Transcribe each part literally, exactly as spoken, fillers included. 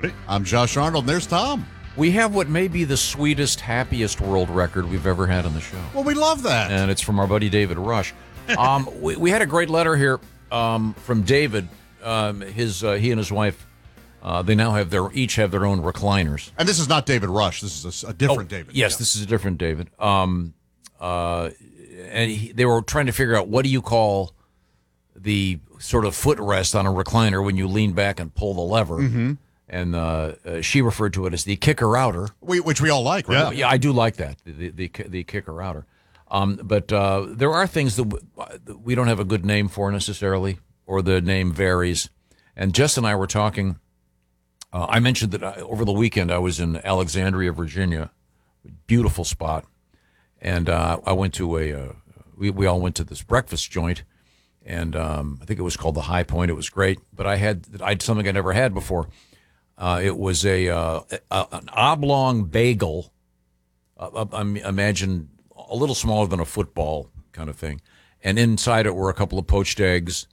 Ready? I'm Josh Arnold, and there's Tom. We have what may be the sweetest, happiest world record we've ever had on the show. Well, we love that. And it's from our buddy David Rush. Um, we, we had a great letter here um, from David. Um, his uh, He and his wife, uh, they now have their each have their own recliners. And this is not David Rush. This is a, a different Oh, David. Yes, Yeah. this is a different David. Um, uh, and he, they were trying to figure out, what do you call the sort of footrest on a recliner when you lean back and pull the lever? Mm-hmm. And uh, uh, she referred to it as the kicker outer. We, which we all like, right? Yeah, yeah, I do like that, the the, the, the kicker outer. Um, but uh, there are things that w- that we don't have a good name for necessarily, or the name varies. And Jess and I were talking. Uh, I mentioned that I, over the weekend I was in Alexandria, Virginia, beautiful spot, and uh, I went to a. Uh, we we all went to this breakfast joint, and um, I think it was called the High Point. It was great, but I had I had something I never had before. Uh, it was a, uh, a an oblong bagel. Uh, I imagine a little smaller than a football kind of thing, and inside it were a couple of poached eggs,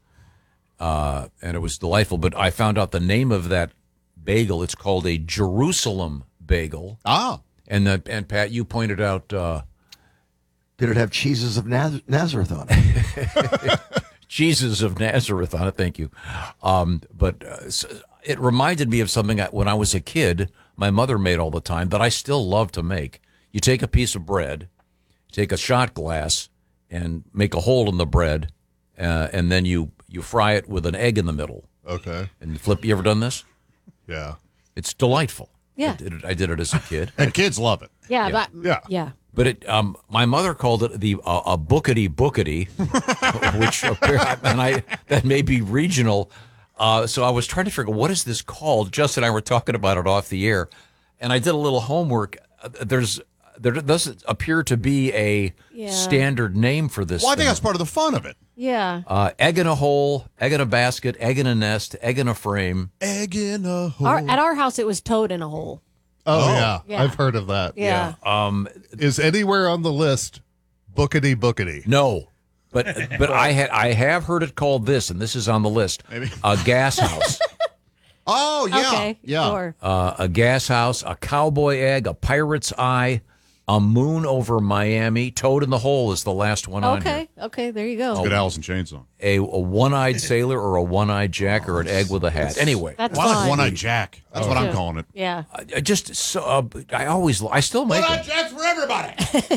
uh, and it was delightful. But I found out the name of that bagel. It's called a Jerusalem bagel. Ah, and the, and Pat, you pointed out. Uh, Did it have cheeses of Naz- Nazareth on it? Jesus of Nazareth on it. Thank you. Um, but uh, it reminded me of something I, when I was a kid, my mother made all the time that I still love to make. You take a piece of bread, take a shot glass, and make a hole in the bread, uh, and then you, you fry it with an egg in the middle. okay. And you flip. You ever done this? Yeah. It's delightful. Yeah. I did it, I did it as a kid. And kids love it. Yeah, Yeah. but Yeah. yeah. But it, um, my mother called it the uh, a bookity bookity, which appear- and I that may be regional. Uh, so I was trying to figure out, what is this called? Justin and I were talking about it off the air, and I did a little homework. Uh, There's there doesn't appear to be a Yeah. standard name for this. Well, I think thing. that's part of the fun of it. Yeah. Uh, egg in a hole, egg in a basket, egg in a nest, egg in a frame. Egg in a hole. Our, at our house, it was toad in a hole. Oh, Oh, yeah. yeah. I've heard of that. Yeah. Um, Is anywhere on the list bookity bookity? no, but but I had I have heard it called this, and this is on the list. Maybe. A gas house. Oh, yeah. Okay. Yeah. Sure. uh, a gas house, a cowboy egg, a pirate's eye, a moon over Miami. Toad in the hole is the last one on here. Okay. Okay. There you go. Good Allison Chain song. A, a one-eyed sailor or a one-eyed jack or an egg with a hat. Anyway, That's Well, I like fine. One-Eyed Jack. That's what I'm too. calling it. Yeah. I, I just so uh, I always I still make One-Eyed it. Jack's for everybody.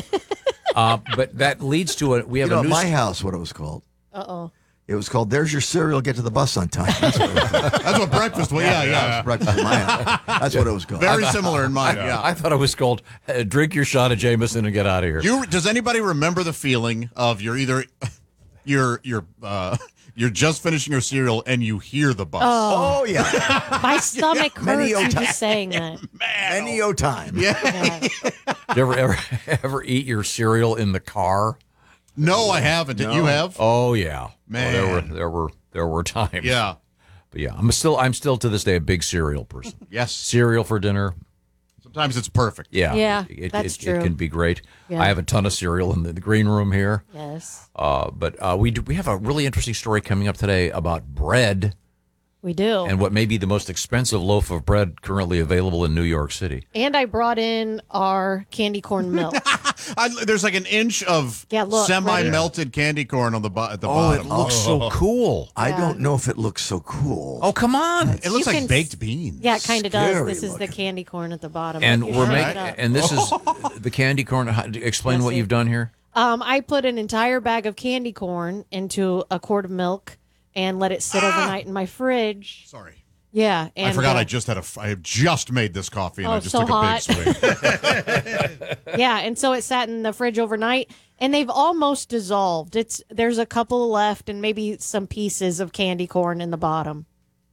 Uh, but that leads to a we You have know, a at new my house, what it was called? Uh oh. It was called "There's Your Cereal, Get to the Bus on Time." That's what it was called. That's what breakfast was. Yeah, That yeah. was breakfast in my house. That's what it was called. Very similar in mine. Yeah. I thought it was called uh, "Drink Your Shot of Jameson and Get Out of Here." You does anybody remember the feeling of you're either you're you're uh, you're just finishing your cereal and you hear the bus? Oh yeah, My stomach Many hurts a you time. just saying that. any o time. Yeah. Yeah. Did you ever, ever ever eat your cereal in the car? No, I haven't. Did you have? Oh yeah, Man. Oh, there were there were there were times. Yeah. But yeah, I'm still I'm still to this day a big cereal person. Yes. Cereal for dinner. Sometimes it's perfect. Yeah, Yeah, it, it, that's it, true. It can be great. Yeah. I have a ton of cereal in the, the green room here. Yes. Uh, but uh, we do, we have a really interesting story coming up today about bread We do. and what may be the most expensive loaf of bread currently available in New York City. And I brought in our candy corn milk. I, there's like an inch of Yeah, look, semi-melted candy corn on the bo- at the Oh, bottom. it looks so cool. I Yeah. don't know if it looks so cool. Oh, come on. It looks You like can- baked beans. Yeah, it kind of does. Scary This is the looking. candy corn at the bottom. And Like, you we're shut making, it up. and this is the candy corn. How- Explain Yes, what it- you've done here. Um, I put an entire bag of candy corn into a quart of milk and let it sit overnight in my fridge. Sorry. Yeah, and I forgot uh, I just had a. f- I had just made this coffee and Oh, I just so took hot. a big swig. yeah, and so it sat in the fridge overnight, and they've almost dissolved. It's there's a couple left, and maybe some pieces of candy corn in the bottom.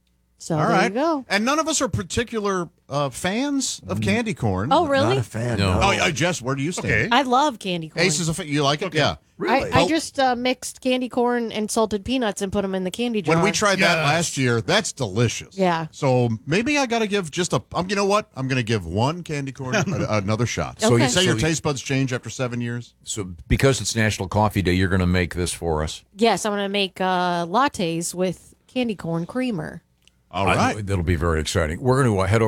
So All there right. you go. And none of us are particular uh, fans of candy corn. Oh, Not really? a fan. No. No. Oh, yeah, Jess, where do you stand? Okay. I love candy corn. Ace is a fan. You like it? Yeah. Really? I, I Oh. just uh, mixed candy corn and salted peanuts and put them in the candy jar. When we tried that Yes. last year, that's delicious. Yeah. So maybe I got to give just a. Um, you know what? I'm going to give one candy corn a, another shot. So Okay. you say So your you- taste buds change after seven years? So because it's National Coffee Day, you're going to make this for us. Yes, I'm going to make uh, lattes with candy corn creamer. All I- right. that'll be very exciting. We're going to uh, head over.